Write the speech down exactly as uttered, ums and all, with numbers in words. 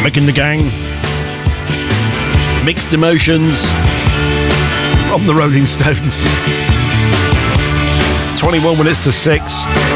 Mike and the Gang. Mixed Emotions from the Rolling Stones. twenty-one minutes to six.